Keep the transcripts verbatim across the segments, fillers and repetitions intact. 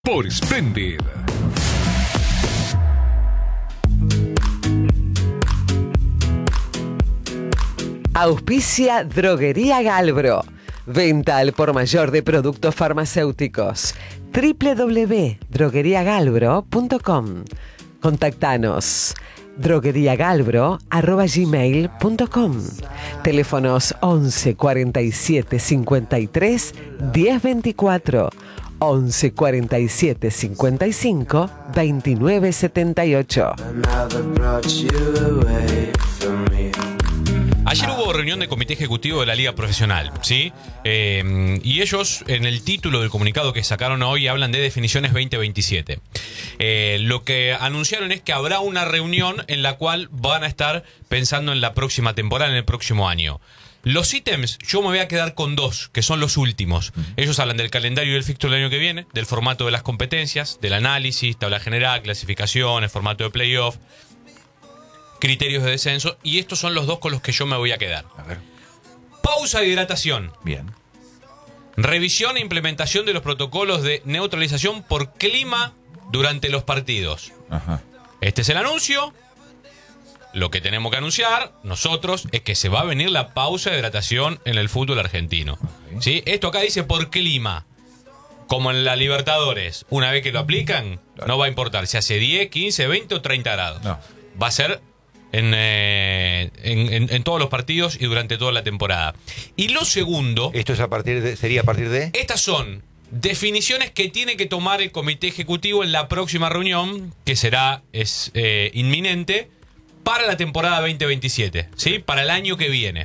por Splendid. Auspicia Droguería Galbro. Venta al por mayor de productos farmacéuticos. doble u doble u doble u punto droguería galbro punto com. Contactanos. drogueriagalbro arroba gmail punto com. Teléfonos once cuarenta y siete cincuenta y tres diez veinticuatro, once cuarenta y siete cincuenta y cinco veintinueve setenta y ocho. Ayer hubo reunión de comité ejecutivo de la Liga Profesional, ¿sí? Eh, y ellos, en el título del comunicado que sacaron hoy, hablan de definiciones veinte veintisiete. Eh, lo que anunciaron es que habrá una reunión en la cual van a estar pensando en la próxima temporada, en el próximo año. Los ítems, yo me voy a quedar con dos, que son los últimos. Ellos hablan del calendario del fixture del año que viene, del formato de las competencias, del análisis, tabla general, clasificaciones, formato de playoff, criterios de descenso, y estos son los dos con los que yo me voy a quedar. A ver. Pausa de hidratación. Bien. Revisión e implementación de los protocolos de neutralización por clima durante los partidos. Ajá. Este es el anuncio. Lo que tenemos que anunciar nosotros es que se va a venir la pausa de hidratación en el fútbol argentino. Okay. ¿Sí? Esto acá dice por clima. Como en la Libertadores. Una vez que lo aplican, claro, no va a importar si hace diez, quince, veinte o treinta grados. No. Va a ser en, eh, en, en, en todos los partidos y durante toda la temporada. Y lo segundo... ¿Esto es a partir de, sería a partir de...? Estas son definiciones que tiene que tomar el comité ejecutivo en la próxima reunión, que será es, eh, inminente, para la temporada veinte veintisiete, ¿sí? Para el año que viene.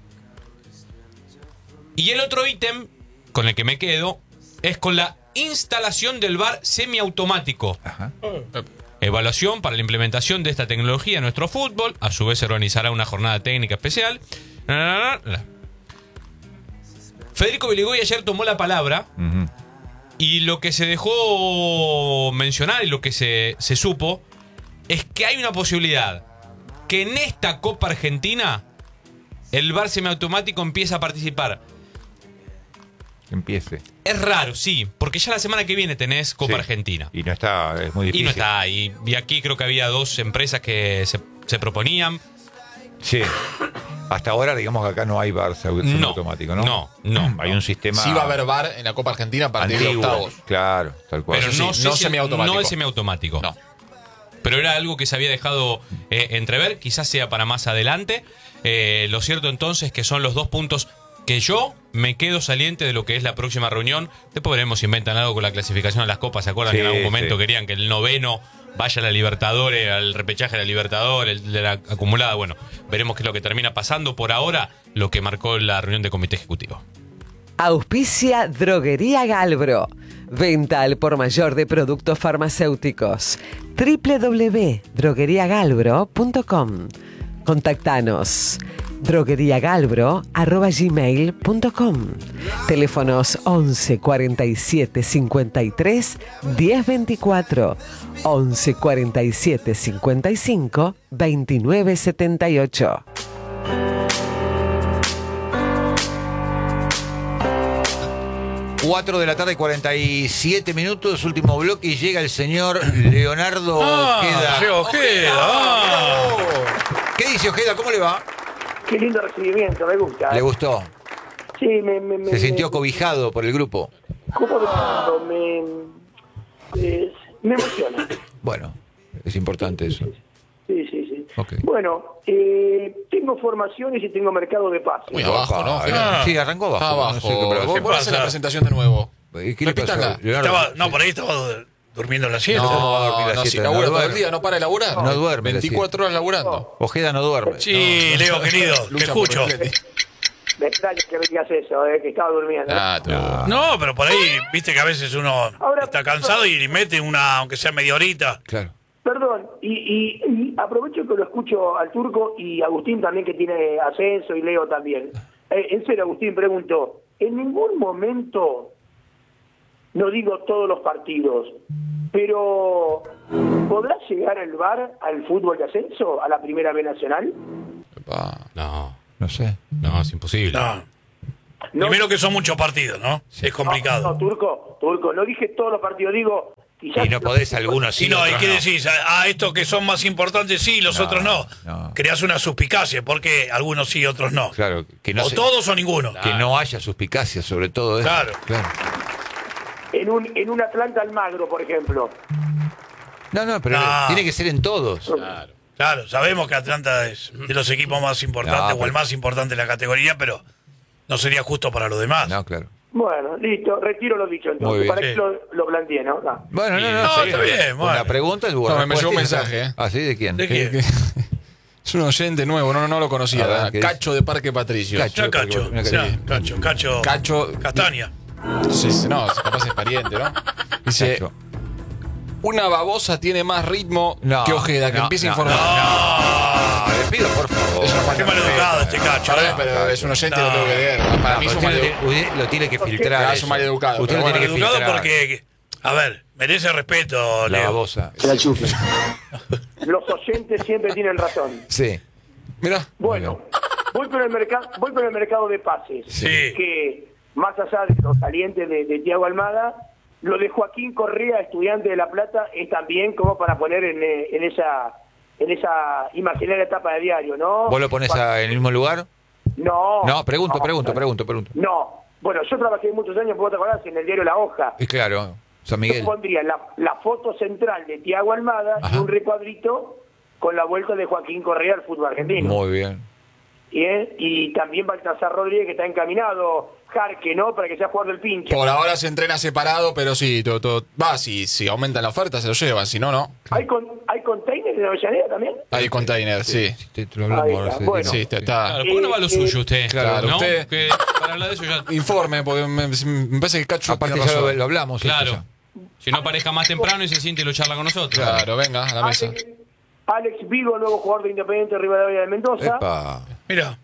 Y el otro ítem con el que me quedo es con la instalación del V A R semiautomático. Ajá. Evaluación para la implementación de esta tecnología en nuestro fútbol. A su vez se organizará una jornada técnica especial. Federico Beligoy ayer tomó la palabra. Uh-huh. Y lo que se dejó mencionar y lo que se, se supo es que hay una posibilidad que en esta Copa Argentina el V A R semiautomático empiece a participar. Empiece. Es raro, sí, porque ya la semana que viene tenés Copa Sí. Argentina. Y no está, es muy difícil. Y no está, y, y aquí creo que había dos empresas que se, se proponían. Sí. Hasta ahora, digamos que acá no hay V A R semiautomático, ¿no? No, no. Hay un sistema... Sí va a haber V A R en la Copa Argentina a partir antiguo, de octavos. Claro, tal cual. Pero Eso no, sí, sé no si- semiautomático. no es semiautomático. No. Pero era algo que se había dejado eh, entrever, quizás sea para más adelante. Eh, lo cierto entonces que son los dos puntos que yo me quedo saliente de lo que es la próxima reunión. Después veremos si inventan algo con la clasificación a las copas. ¿Se acuerdan Sí, que en algún momento sí. querían que el noveno vaya a la Libertadores, al repechaje de la Libertadores, el de la acumulada? Bueno, veremos qué es lo que termina pasando. Por ahora, lo que marcó la reunión de comité ejecutivo. Auspicia Droguería Galbro. Venta al por mayor de productos farmacéuticos. doble u doble u doble u punto droguería galbro punto com. Contactanos. drogueriagalbro arroba gmail punto com. Teléfonos once cuarenta y siete cincuenta y tres diez veinticuatro, once cuarenta y siete cincuenta y cinco veintinueve setenta y ocho. cuatro de la tarde, cuarenta y siete minutos, último bloque, y llega el señor Leonardo Ojeda. llegó Ojeda, ah. ¿Qué dice Ojeda? ¿Cómo le va? Qué lindo recibimiento, me gusta. ¿Le gustó? Sí, me... me, me ¿Se sintió me, cobijado por el grupo? ¿Cómo decirlo? Me, eh, me emociona. Bueno, es importante eso. Sí, sí, sí. Ok. Bueno, eh, tengo formaciones y tengo mercado de pases. Muy abajo, ¿no? Ah, sí, arrancó abajo. Está abajo. No sé qué, pero- Vos ¿Qué vos hacés pasa? la presentación de nuevo. ¿Qué le Repítala. pasó? Leonardo? Estaba, no, por ahí estaba durmiendo la siesta. ¿cómo va a dormir la no, si siesta? labura No todo el duerme. día, no para de laburar. No duerme la veinticuatro horas laburando. Ojeda no duerme. Sí, No, Leo, no, querido, te lucha por escucho. el Atleti. Me extraña que me digas eso, eh, que estaba durmiendo. Ah, tú. No, pero por ahí, viste que a veces uno Ahora- está cansado y mete una, aunque sea media horita. Claro. Perdón, y, y, y aprovecho que lo escucho al Turco y Agustín también, que tiene ascenso, y Leo también. Eh, en serio, Agustín, pregunto, ¿en ningún momento, no digo todos los partidos, pero ¿podrá llegar el V A R al fútbol de ascenso, a la Primera B Nacional? Epa. No, No sé. no, es imposible. No. No, Primero que son muchos partidos, ¿no? Es complicado. No, no, Turco, Turco, no dije todos los partidos, digo... quizás Y no podés algunos sí, Sí, no, ¿y otros qué no. decís? Ah, estos que son más importantes sí, los No, otros no. no. Creás una suspicacia, porque algunos sí, otros no. Claro, que no o se- todos o ninguno. que no haya suspicacia sobre todo eso. Claro. En un, en un Atlanta Almagro, por ejemplo. No, no, pero No. tiene que ser en todos. Claro, sabemos que Atlanta es de los equipos más importantes No, o el pero- más importante de la categoría, pero no sería justo para los demás. No, claro. Bueno, listo, retiro lo dicho Muy entonces. bien. ¿Para qué Sí. lo, lo planteé, no? No. Bueno, no, no, No, sí. está bien, bueno. Una pregunta es No, me- me llegó un mensaje, ¿eh? ¿Ah, sí? ¿De quién? ¿De quién? Es un oyente nuevo, no, no lo conocía. A ver, ¿verdad? ¿qué dice? Cacho de Parque Patricio. Cacho. Ya, Cacho, Una ya, Cacho. Cacho, Cacho, Cacho. Castaña. Sí, sí, no, capaz es pariente, ¿no? Dice, Cacho. una babosa tiene más ritmo No, que Ojeda, que no, empiece a no, informar. Ah, le pido, por favor. Es una falta Qué de maleducado respeto. este Cacho, Perdón, ¿eh? pero es un oyente, No. lo tengo que leer. Para No, mí es pero un usted maleducado. lo tiene- lo tiene que filtrar. Claro, es eso. un maleducado, Usted pero lo tiene que Maleducado filtrar. porque, a ver, merece respeto, La Leo. babosa. Los oyentes siempre tienen razón. Sí. Mirá. Bueno, voy con el mercado, voy con el mercado de pases. Sí. Que más allá de los salientes de, de Thiago Almada, lo de Joaquín Correa, estudiante de La Plata, es también como para poner en, eh, en esa en esa imaginaria etapa de diario, ¿no? ¿Vos lo pones a- en el mismo lugar? No. No, pregunto, no, pregunto, no. pregunto, pregunto. No. Bueno, yo trabajé muchos años, ¿vos te acordás? En el diario La Hoja. Y claro, San Yo Miguel. pondría la, la foto central de Thiago Almada Ajá. y un recuadrito con la vuelta de Joaquín Correa al fútbol argentino. Muy bien. Bien, y también Baltasar Rodríguez, que está encaminado, Jarque, ¿no? Para que sea jugador del pinche. Por ahora se entrena separado, pero sí, todo, todo- va, si, si aumentan la oferta se lo llevan, si no, no. ¿Hay, con, ¿Hay containers de Avellaneda también? Hay container, sí. Sí, te, te lo hablamos Ahí ahora. está. sí, Bueno. Sí, está. está. Claro, ¿por qué no va a lo Eh, suyo eh, usted? claro, ¿no? usted- Que para hablar de eso ya. Informe, porque me, me parece que Cacho Aparte tiene ya lo, razón. lo hablamos. esto Claro. ya. Si no aparezca más temprano y se siente y lo charla con nosotros. Claro, venga, a la mesa. Alex, Alex Vigo, nuevo jugador de Independiente Rivadavia de Mendoza. Epa. Mira,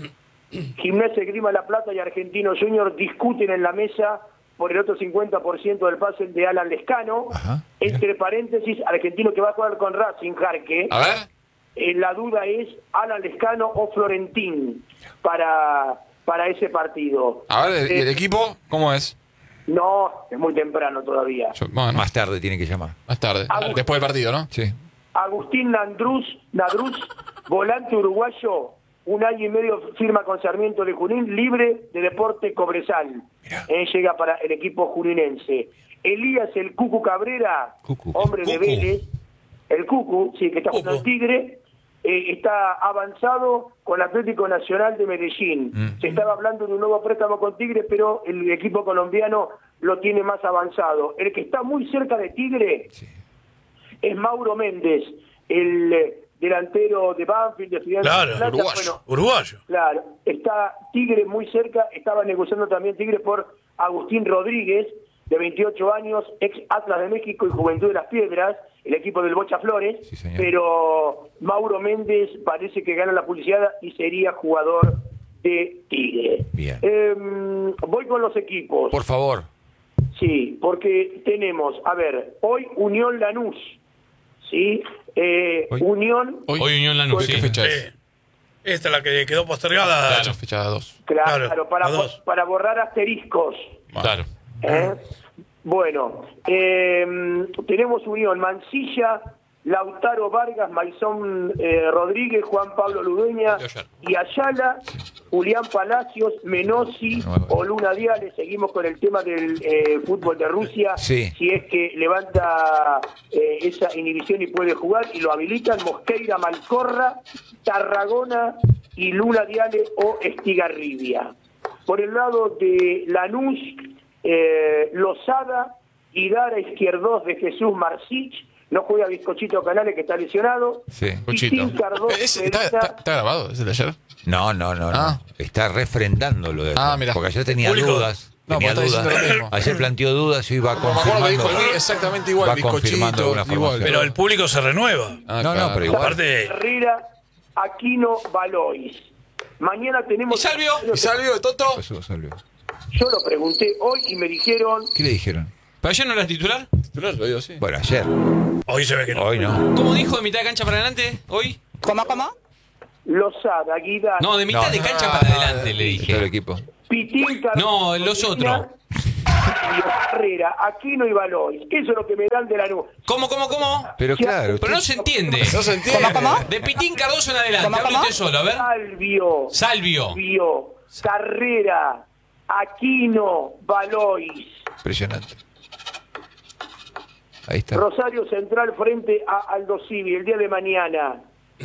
Gimnasia Grima La Plata y Argentino Junior discuten en la mesa por el otro cincuenta por ciento del pase de Alan Lescano. Ajá. Entre paréntesis, Argentino que va a jugar con Racing, Jarque. A ver. Eh, la duda es Alan Lescano o Florentín para, para ese partido. A ver, ¿y el Eh, equipo cómo es? No, es muy temprano todavía. Yo- bueno, más, Más tarde tiene que llamar. más tarde. Ah, Después del partido, ¿no? Sí. Agustín Nadruz, Nadruz, volante uruguayo, un año y medio firma con Sarmiento de Junín, libre de Deporte Cobresal. Eh, llega para el equipo juninense. Elías el Cucu Cabrera, Cucu. hombre de Cucu. Vélez, el Cucu, sí, que está jugando Cucu. el Tigre, eh, está avanzado con el Atlético Nacional de Medellín. Mm. Se estaba hablando de un nuevo préstamo con Tigre, pero el equipo colombiano lo tiene más avanzado. El que está muy cerca de Tigre es Mauro Méndez, el eh, delantero de Banfield, de Estudiantes claro, de Plata. uruguayo. Bueno, Uruguayo. claro, está Tigre muy cerca, estaba negociando también Tigre por Agustín Rodríguez, de veintiocho años, ex Atlas de México y Juventud de las Piedras, el equipo del Bocha Flores, Sí, señor. pero Mauro Méndez parece que gana la publicidad y sería jugador de Tigre. Bien. Eh, voy con los equipos. Por favor. Sí, porque tenemos, a ver, hoy Unión Lanús, ¿sí? Eh, Hoy. Unión, Hoy, Hoy Unión Lanús, ¿qué sí. fecha Sí. es? Esta es la que quedó postergada. Fecha, fecha dos. claro, Claro, para, los dos. para borrar asteriscos. Claro. ¿eh? Bueno, eh, tenemos Unión, Mansilla, Lautaro Vargas, Maizón eh, Rodríguez, Juan Pablo Ludueña De ayer. y Ayala, Julián Palacios, Menossi o Luna Diales. Seguimos con el tema del eh, fútbol de Rusia. Sí. Si es que levanta eh, esa inhibición y puede jugar y lo habilitan, Mosqueira, Malcorra, Tarragona y Luna Diales o Estigarribia. Por el lado de Lanús, eh, Lozada y Dara Izquierdos de Jesús Marcich. No juega Bizcochito Canales, que está lesionado. Sí. Y Cochito. Tim Cardoso ¿Es- está, Medina- está- está grabado? ¿Es el de ayer? No, no, no, Ah. no. Está refrendando lo de Ah, mirá. Porque ayer tenía Público. dudas. No, tenía porque está dudas. diciendo lo mismo. Ayer planteó dudas y iba Me acuerdo que dijo confirmando. el mío exactamente igual, Va confirmando bizcochito, alguna igual. formación. Pero el público se renueva. Ah, No, no, claro. pero igual. Aparte, Herrera, Aquino, Valois. Mañana ¿Y tenemos... Salvio? ¿Y Salvio de Toto? Eso, Salvio. Yo lo pregunté hoy y me dijeron... ¿Qué le dijeron? ¿Pero ayer no era titular? Titular, lo digo, sí. Bueno, ayer. hoy se ve que no. Hoy no. ¿Cómo dijo de mitad de cancha para adelante? ¿Hoy? ¿Cómo, cómo? Lozada, Guida... No, de mitad No, de no. cancha para adelante, le Todo el dije. equipo. Pitín, Cardoso, No, los otros. y Carrera, Aquino y Balois. Eso es lo que me dan de la nube. ¿Cómo, cómo, cómo? Pero claro. Pero no se entiende. No se entiende. ¿Cómo, cómo? De Pitín Cardoso en adelante. ¿Cómo, Hable cómo? usted solo, a ver. Salvio, Salvio. Salvio, Carrera, Aquino, Balois. Impresionante. Ahí está. Rosario Central frente a Aldo Civi el día de mañana.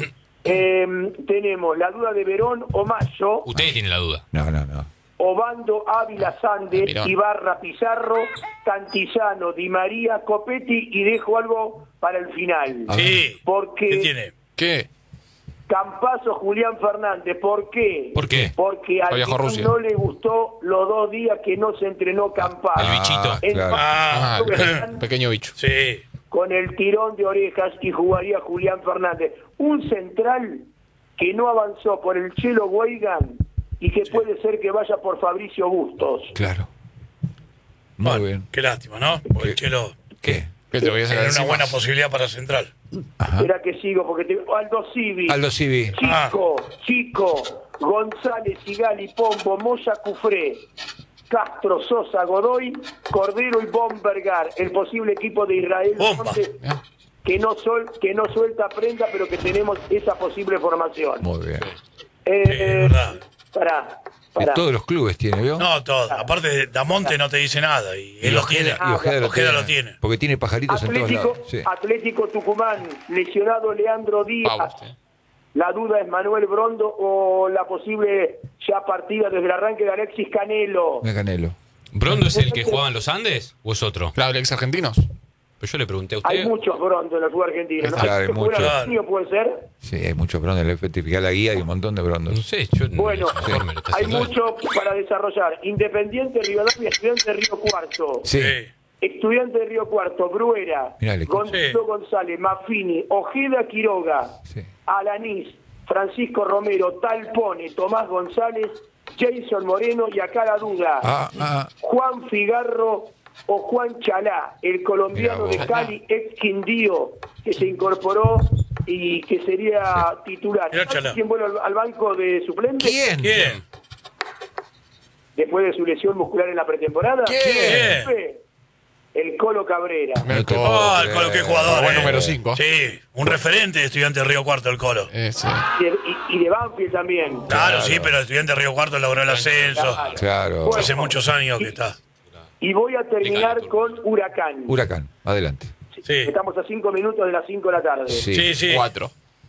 Eh, tenemos la duda de Verón o Mayo, Usted tiene la duda. No, no, no. Obando, Ávila, Sande, Mirá. Ibarra, Pizarro, Cantillano, Di María, Copetti, y dejo algo para el final. Sí. Porque ¿Qué tiene? ¿Qué? Campazo, Julián Fernández, ¿por qué? ¿Por qué? Porque Ah, al viajó a León Rusia. no le gustó los dos días que no se entrenó Campazo. El bichito. En claro. Ah, Ah, el pe- pequeño bicho. sí. con el tirón de orejas y jugaría Julián Fernández. Un central que no avanzó por el Chelo Weigan y que puede ser que vaya por Fabricio Bustos. Claro. Muy Bueno, bien. qué lástima, ¿no? Porque el Chelo ¿Qué? ¿Qué te voy a sacar era una encima? buena posibilidad para Central. Ajá. Espera que sigo, porque te... Aldo Civi, Aldo Civi. Chico, Chico, González, Sigali, Pombo, Moya, Cufré, Castro, Sosa, Godoy, Cordero y Bombergar, el posible equipo de Israel, Bomba. donde- Ah, que no sol, que no suelta prenda, pero que tenemos esa posible formación. Muy bien. Eh, Sí, es verdad. Pará, De pará. todos los clubes tiene, ¿vio? No, todo. Aparte, Damonte no te dice nada y él lo tiene. Y Ojeda, lo, Ojeda tiene, lo tiene. Porque tiene pajaritos en todos Atlético, lados. Sí. Atlético Tucumán, lesionado Leandro Díaz. Vamos, sí. La duda es Manuel Brondo o la posible ya partida desde el arranque de Alexis Canelo. Mira Canelo. ¿Brondo es el que jugaba en los Andes o es otro? Claro, el ex argentinos. Pero yo le pregunté a Hay usted. muchos Brondo en el fútbol argentino. ¿No? Claro, hay ¿Que fuera muchos. argentino puede ser? Sí, hay muchos brondos. Le certifica la guía y un montón de No brondos. sé, yo no- Bueno, el informe lo está hay haciendo él. mucho para desarrollar. Independiente, Rivadavia, Estudiante de Río Cuarto. Sí. Sí. Estudiante de Río Cuarto, Bruera, Mirá el equipo. Gonzalo Sí. González, Maffini, Ojeda Quiroga, Sí. Alanís, Francisco Romero, Talpone, Tomás González, Jason Moreno y acá la duda, Ah, ah, Juan Figarro o Juan Chalá, el colombiano Mirá de vos. Cali, ex Quindío, que se incorporó y que sería titular. Mirá ¿Sabes Chalá. quién vuelve al, al banco de suplentes? ¿Quién? ¿Quién? Después de su lesión muscular en la pretemporada. ¿Quién? El Colo Cabrera. Me No te tocó. puedo Oh, el creer. Colo, qué jugador. Buen eh. número cinco. Sí, un referente de Estudiante de Río Cuarto, el Colo. Eh, sí. Y de, y- y de Banfield también. Claro, sí, pero Estudiante de Río Cuarto logró el ascenso. Claro. Bueno. Hace muchos años que está. Y voy a terminar con Huracán. Huracán, adelante. Sí, Estamos a cinco minutos de las cinco de la tarde. Sí. sí, sí. Cuatro.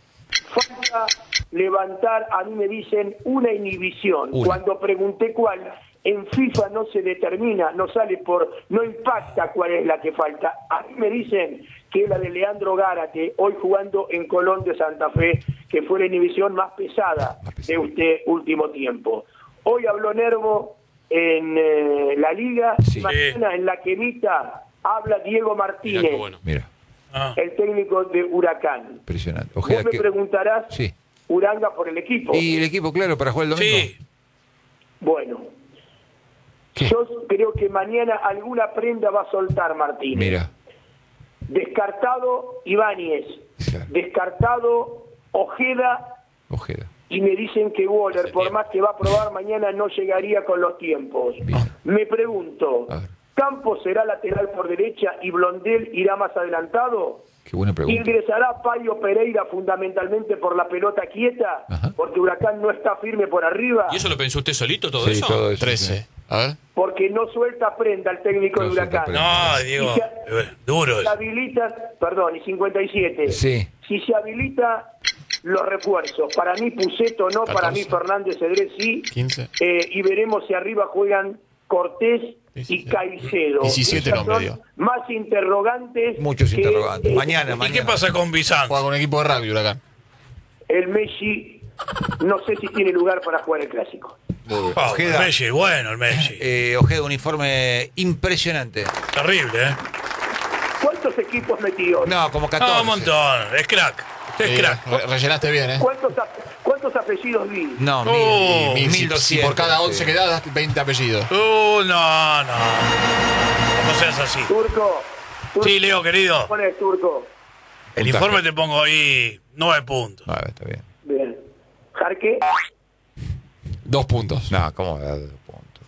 Falta levantar, a mí me dicen, una inhibición. Una. Cuando pregunté cuál, en FIFA no se determina, no sale por, no impacta cuál es la que falta. A mí me dicen que es la de Leandro Gárate, hoy jugando en Colón de Santa Fe, que fue la inhibición más pesada Más pesada. de este último tiempo. Hoy habló Nervo en eh, la Liga, Sí. mañana en la quemita habla Diego Mirá Martínez, qué bueno. Mira, Ah, el técnico de Huracán. impresionante. Vos Ojeda, me que... preguntarás, Sí. Uranga por el equipo. ¿Y el equipo, claro, para jugar el domingo? sí. Bueno, ¿Qué? yo creo que mañana alguna prenda va a soltar Martínez. Mira. Descartado Ibáñez, Claro. descartado Ojeda, Ojeda. y me dicen que Waller, Se por tiene. más que va a probar mañana, no llegaría con los tiempos. Bien. Me pregunto, A ver. ¿Campos será lateral por derecha y Blondel irá más adelantado? Qué buena pregunta. ¿Ingresará Payo Pereira fundamentalmente por la pelota quieta? Ajá. Porque Huracán no está firme por arriba. ¿Y eso lo pensó usted solito todo Sí, eso? todo eso. Trece. sí. A ver. Porque no suelta prenda el técnico No de suelta Huracán. prenda. No, Diego, Y se- eh, duro Se es. habilita, perdón, y cincuenta y siete. Sí. Si se habilita los refuerzos, para mí Puceto no, para mí catorce. Fernández Cedrés sí. quince. Eh, y veremos si arriba juegan Cortés y diecisiete. Caicedo. diecisiete Esas no son medio. más interrogantes. Muchos que, interrogantes. eh, Mañana, ¿Y mañana. qué pasa con Bizanz? Juega con un equipo de rugby, Huracán. El Messi, no sé si tiene lugar para jugar el clásico. Ah, Ojeda. el Messi, bueno, el Messi. Eh, Ojeda, un informe impresionante. Terrible, ¿eh? ¿Cuántos equipos metió? No, como catorce. No, un montón. Es crack. Es Eh, crack. re- rellenaste bien, ¿eh? ¿Cuántos, ap- cuántos apellidos vi? No, mil, Oh, Mil, mil si- si doscientos. por cada once sí. que das, das veinte apellidos. Uh, no, no. No seas así. Turco. Turco. Sí, Leo, querido. Pone el Turco. El Puntaje. informe te pongo ahí nueve puntos. No, está bien. Bien. Jarque. Dos puntos. No, ¿cómo va a dar dos puntos?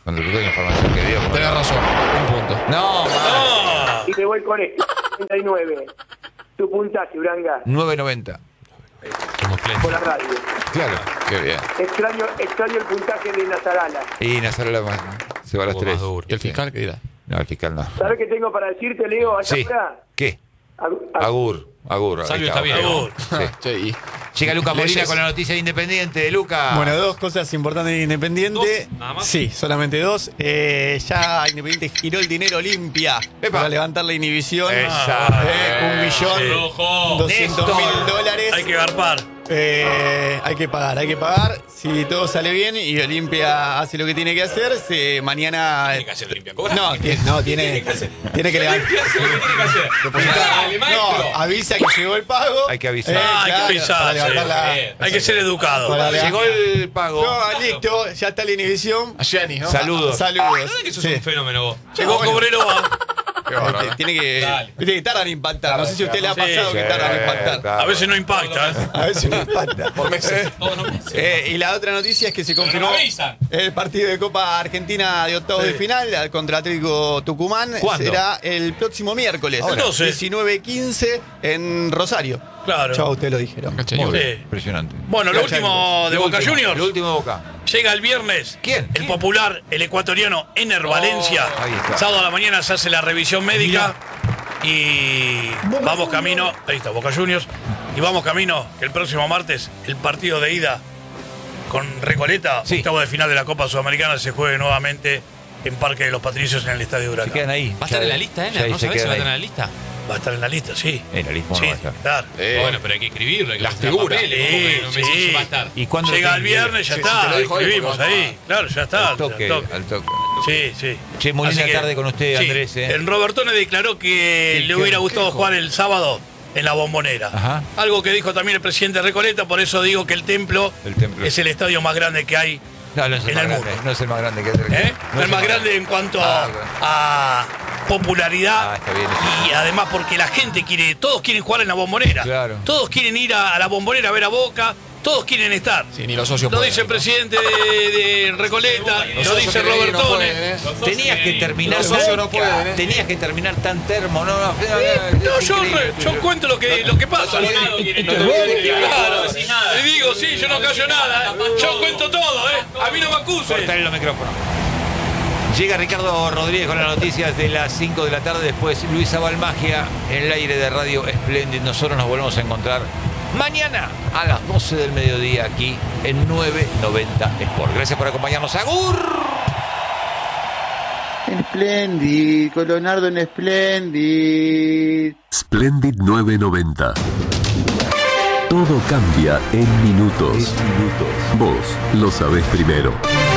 Cuando te doy la información que dio. Tenés razón, un punto. No, man. Ah, Y me voy con esto. treinta y nueve. Tu puntaje, Uranga, nueve noventa. Somos plenos. por la radio. Claro. Qué bien. Extraño, extraño el puntaje de Nazarala. Y Nazarola más- se va a las Hubo tres. más duro. ¿Y el fiscal qué dirá? No, el fiscal no. ¿Sabes qué tengo para decirte, Leo? A esta Sí. hora? ¿Qué? Agu- agu- Agur. Agur. ahí Salvio está bien. Agur. Sí. Che, y- Llega Luca Molina Leyes. con la noticia de Independiente. Luca. Bueno, dos cosas importantes de Independiente. ¿Dos? ¿Nada más? Sí, solamente dos. Eh, ya Independiente giró el dinero Olimpia Epa. para levantar la inhibición. Esa. Eh, un millón Rojo. doscientos Néstor. mil dólares. hay que garpar. Eh, hay que pagar, hay que pagar. Si todo sale bien y Olimpia hace lo que tiene que hacer, se, mañana. Tiene que hacer Olimpia. ¿Cobra? No, tiene, no, tiene, tiene que levantar. ¿Qué hace lo que tiene que hacer? Dale, maestro. No, avisa que llegó el pago. Hay que avisar. Ah, hay que avisar, Para levantar sí. la. Bien. Hay que ser educado. Para Llegó el pago. No, listo, ya está la inhibición. A Gianni, ¿no? Saludos. Saludos. ¿Sabes que sos Sí. un fenómeno vos? Llegó Ah, bueno. Cobreloa. Qué bárbaro. Este, Tiene que. Dale. Viste que tardan en impactar. No sé si a usted le ha Sí, pasado que tardan en impactar. claro. A veces no impacta. ¿eh? A veces no impacta. Por meses. Todos los meses. Eh, y la otra noticia es que se confirmó no avisan. el partido de Copa Argentina de octavos Sí. de final contra Atlético Tucumán. ¿Cuándo? Será el próximo miércoles, Ahora. doce. diecinueve quince en Rosario. Claro. Chau, ustedes lo dijeron. Cacha, Muy y- Sí. bien. Impresionante. Bueno, lo Gracias, último de Lo Boca último, Juniors. Lo último de Boca. Llega el viernes. ¿Quién? El ¿Quién? popular, el ecuatoriano Ener Valencia. Ahí está. Sábado a la mañana se hace la revisión médica. Y vamos camino. Ahí está, Boca Juniors. Y vamos camino que el próximo martes el partido de ida con Recoleta, Sí. octavo de final de la Copa Sudamericana, se juegue nuevamente en Parque de los Patricios en el Estadio Se Huracán. quedan ahí. ¿Va a estar Ya- en la lista, ya Ener? ahí ¿No se sabés si va a quedan estar en ahí. la lista? Va a estar en la lista, sí. En la lista no Sí, va a estar. claro. Eh, Bueno, pero hay que escribirlo. Hay que Las buscar figuras. papeles, ¿cómo que no me Sí, decís sí. que va a estar? ¿Y cuándo Llega lo el tienen que- viernes, ya Sí, está. sí, te lo dijo ahí, Escribimos porque ahí. vamos Claro, ya está. Al ya toque, toque. al toque. Sí, sí. Che, muy Así linda que- tarde con usted, sí, Andrés, ¿eh? En Robertone declaró que ¿Qué- le qué- hubiera qué gustado dijo? jugar el sábado en la Bombonera. Ajá. Algo que dijo también el presidente Recoleta, por eso digo que el Templo, El Templo. es el estadio más grande que hay. No, no es el en más el grande. mundo. No es el más grande que hay. ¿eh? No el es más grande en cuanto a, Ah, bueno. a popularidad Ah, está bien. y además porque la gente quiere, todos quieren jugar en la Bombonera. Claro. Todos quieren ir a, a la Bombonera a ver a Boca. Todos quieren estar. Sí, ni los socios Lo pueden, dice el ¿no? presidente de, de Recoleta, Los lo socios dice que vienen no Robertone. pueden, ¿eh? Tenías que terminar. Los socios no pueden, ¿eh? Tenías que terminar tan termo, no, no, no, No, es yo, increíble. re- yo cuento lo que, lo que pasa. No te olvides que- Claro. no decís nada. Y digo, sí, yo no callo nada. ¿eh? Yo cuento todo, ¿eh? A mí no me acusen. Cortale los micrófonos. Llega Ricardo Rodríguez con las noticias de las cinco de la tarde. Después Luisa Balmagia en el aire de Radio Splendid. Nosotros nos volvemos a encontrar mañana a las doce del mediodía aquí en nueve noventa Sport. Gracias por acompañarnos. ¡Agur! Splendid, con Leonardo en Splendid. Splendid nueve noventa. Todo cambia en minutos. Vos lo sabés primero.